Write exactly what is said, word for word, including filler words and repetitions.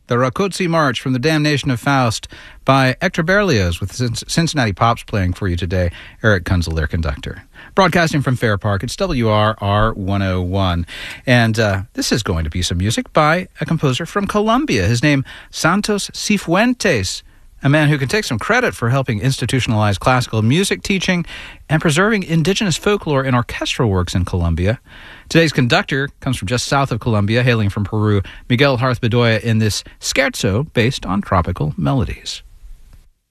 the Rákóczi March from the Damnation of Faust by Hector Berlioz, with Cincinnati Pops playing for you today. Eric Kunzel, their conductor. Broadcasting from Fair Park, it's W R R one oh one. And uh, this is going to be some music by a composer from Colombia. His name, Santos Cifuentes, a man who can take some credit for helping institutionalize classical music teaching and preserving indigenous folklore in orchestral works in Colombia. Today's conductor comes from just south of Colombia, hailing from Peru, Miguel Harth Bedoya, in this scherzo based on tropical melodies.